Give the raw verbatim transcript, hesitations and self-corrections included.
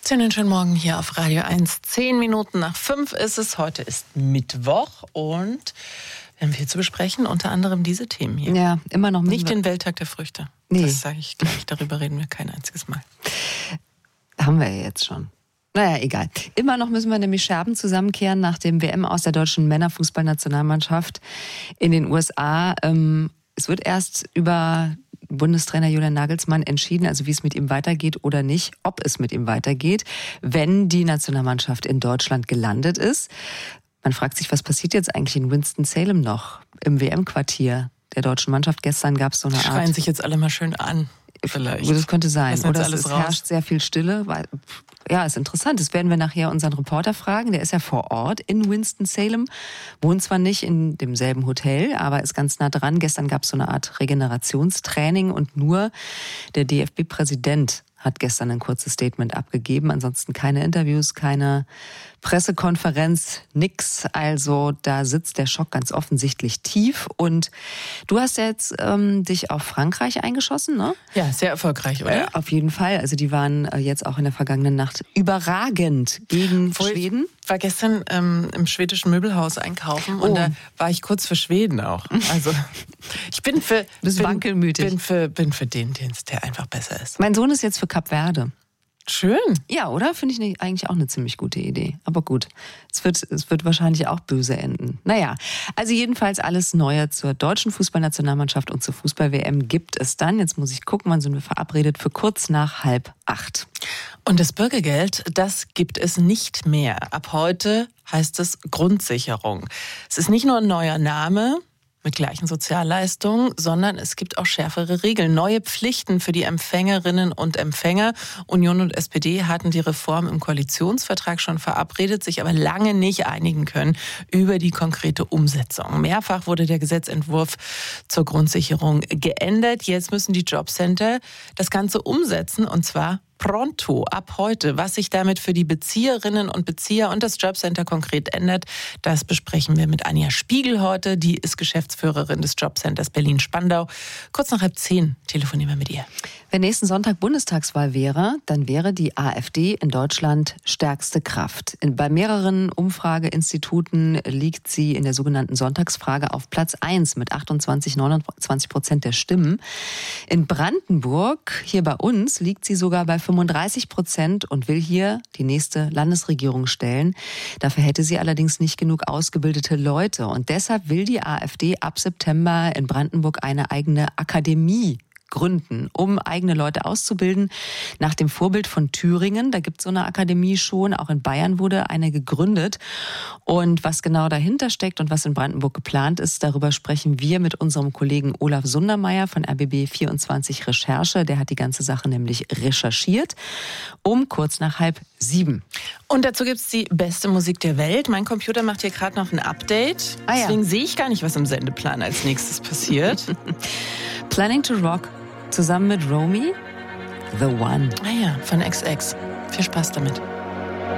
Einen schönen Morgen hier auf Radio eins. Zehn Minuten nach fünf ist es. Heute ist Mittwoch und wir haben viel zu besprechen, unter anderem diese Themen hier. Ja, immer noch. Nicht den Welttag der Früchte. Nee. Das sage ich gleich, darüber reden wir kein einziges Mal. Haben wir ja jetzt schon. Naja, egal. Immer noch müssen wir nämlich Scherben zusammenkehren nach dem W M aus der deutschen Männerfußballnationalmannschaft in den U S A. Ähm, es wird erst über Bundestrainer Julian Nagelsmann entschieden, also wie es mit ihm weitergeht oder nicht, ob es mit ihm weitergeht, wenn die Nationalmannschaft in Deutschland gelandet ist. Man fragt sich, was passiert jetzt eigentlich in Winston-Salem noch, im W M-Quartier der deutschen Mannschaft? Gestern gab es so eine Art... Schreien sich jetzt alle mal schön an, vielleicht. Das könnte sein. Oder alles es raus. herrscht sehr viel Stille. Weil, ja, ist interessant. Das werden wir nachher unseren Reporter fragen. Der ist ja vor Ort in Winston-Salem. Wohnt zwar nicht in demselben Hotel, aber ist ganz nah dran. Gestern gab es so eine Art Regenerationstraining und nur der D F B-Präsident hat gestern ein kurzes Statement abgegeben. Ansonsten keine Interviews, keine Pressekonferenz, nix. Also da sitzt der Schock ganz offensichtlich tief. Und du hast jetzt ähm, dich auf Frankreich eingeschossen, ne? Ja, sehr erfolgreich, oder? Äh, auf jeden Fall. Also die waren äh, jetzt auch in der vergangenen Nacht überragend gegen Voll. Schweden. Ich war gestern ähm, im schwedischen Möbelhaus einkaufen Oh. und da war ich kurz für Schweden auch. Also ich bin für, Bist bin, wankelmütig. bin für, bin für den Dienst, der einfach besser ist. Mein Sohn ist jetzt für Kap Verde. Schön. Ja, oder? Finde ich nicht, eigentlich auch eine ziemlich gute Idee. Aber gut, es wird, es wird wahrscheinlich auch böse enden. Naja, also jedenfalls alles Neue zur deutschen Fußballnationalmannschaft und zur Fußball-W M gibt es dann. Jetzt muss ich gucken, wann sind wir verabredet? Für kurz nach halb acht. Und das Bürgergeld, das gibt es nicht mehr. Ab heute heißt es Grundsicherung. Es ist nicht nur ein neuer Name mit gleichen Sozialleistungen, sondern es gibt auch schärfere Regeln, neue Pflichten für die Empfängerinnen und Empfänger. Union und S P D hatten die Reform im Koalitionsvertrag schon verabredet, sich aber lange nicht einigen können über die konkrete Umsetzung. Mehrfach wurde der Gesetzentwurf zur Grundsicherung geändert. Jetzt müssen die Jobcenter das Ganze umsetzen, und zwar pronto, ab heute. Was sich damit für die Bezieherinnen und Bezieher und das Jobcenter konkret ändert, das besprechen wir mit Anja Spiegel heute. Die ist Geschäftsführerin des Jobcenters Berlin-Spandau. Kurz nach halb zehn telefonieren wir mit ihr. Wenn nächsten Sonntag Bundestagswahl wäre, dann wäre die AfD in Deutschland stärkste Kraft. In, bei mehreren Umfrageinstituten liegt sie in der sogenannten Sonntagsfrage auf Platz eins mit achtundzwanzig, neunundzwanzig Prozent der Stimmen. In Brandenburg, hier bei uns, liegt sie sogar bei fünfunddreißig Prozent und will hier die nächste Landesregierung stellen. Dafür hätte sie allerdings nicht genug ausgebildete Leute. Und deshalb will die AfD ab September in Brandenburg eine eigene Akademie gründen, um eigene Leute auszubilden. Nach dem Vorbild von Thüringen, da gibt es so eine Akademie schon, auch in Bayern wurde eine gegründet. Und was genau dahinter steckt und was in Brandenburg geplant ist, darüber sprechen wir mit unserem Kollegen Olaf Sundermeier von R B B vierundzwanzig Recherche. Der hat die ganze Sache nämlich recherchiert, um kurz nach halb sieben. Und dazu gibt es die beste Musik der Welt. Mein Computer macht hier gerade noch ein Update. Ah, ja. Deswegen sehe ich gar nicht, was im Sendeplan als nächstes passiert. Planning to Rock zusammen mit Romy, The One. Ah ja, von X X. Viel Spaß damit.